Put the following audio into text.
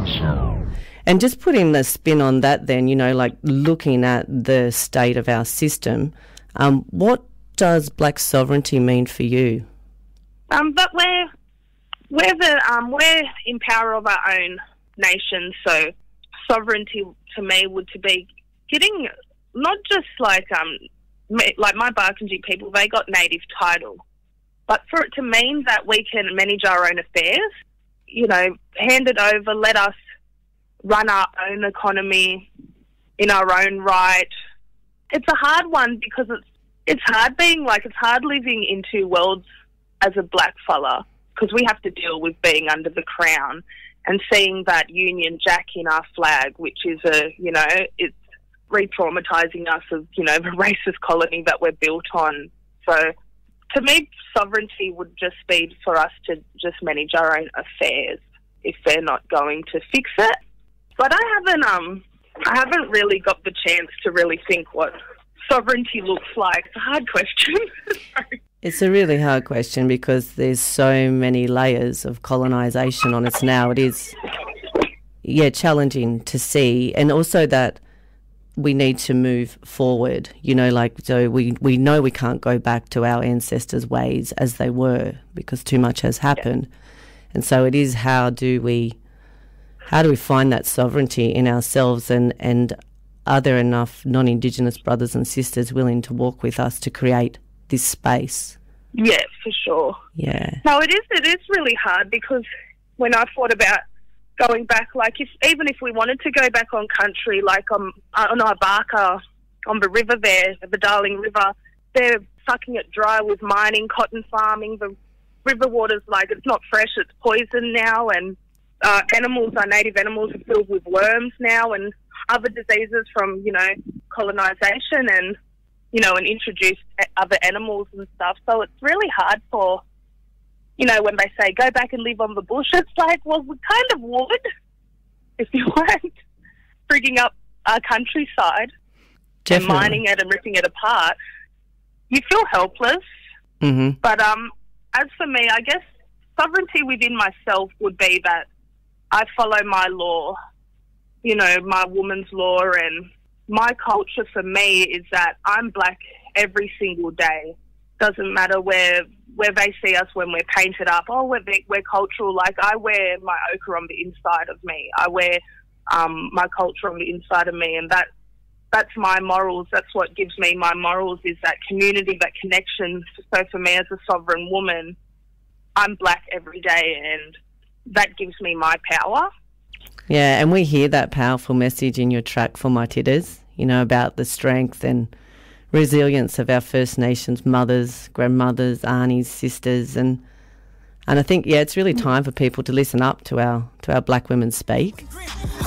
And just putting the spin on that then, like looking at the state of our system, what does black sovereignty mean for you? But we're in power of our own nation, so sovereignty to me would to be getting not just like my Barkindji people, they got native title, but for it to mean that we can manage our own affairs, hand it over, let us run our own economy in our own right. It's a hard one because it's hard living in two worlds as a black fella, because we have to deal with being under the crown and seeing that Union Jack in our flag, which is it's re-traumatising us of, the racist colony that we're built on. So to me, sovereignty would just be for us to just manage our own affairs if they're not going to fix it. But I haven't really got the chance to really think what sovereignty looks like. It's a hard question. It's a really hard question because there's so many layers of colonisation on us now. It is, challenging to see, and also that we need to move forward, so we know we can't go back to our ancestors' ways as they were because too much has happened. Yeah. And so it is how do we find that sovereignty in ourselves, and are there enough non-Indigenous brothers and sisters willing to walk with us to create this space? Yeah, for sure. Yeah. No, it is really hard because when I thought about going back, like even if we wanted to go back on country, like on Ibarka, on the river there, the Darling River, they're sucking it dry with mining, cotton farming. The river water's it's not fresh, it's poison now, and our native animals are filled with worms now and other diseases from, colonisation and, and introduced other animals and stuff. So it's really hard for, when they say go back and live on the bush, it's well, we kind of would if you weren't frigging up our countryside. Definitely. And mining it and ripping it apart. You feel helpless. Mm-hmm. But as for me, I guess sovereignty within myself would be that I follow my law, my woman's law, and my culture for me is that I'm black every single day. Doesn't matter where they see us when we're painted up. Oh, we're cultural. Like I wear my ochre on the inside of me. I wear my culture on the inside of me, and that's my morals. That's what gives me my morals, is that community, that connection. So for me as a sovereign woman, I'm black every day, and that gives me my power. Yeah, and we hear that powerful message in your track For My Titters, about the strength and resilience of our First Nations mothers, grandmothers, aunties, sisters, and I think, it's really time for people to listen up to our black women speak.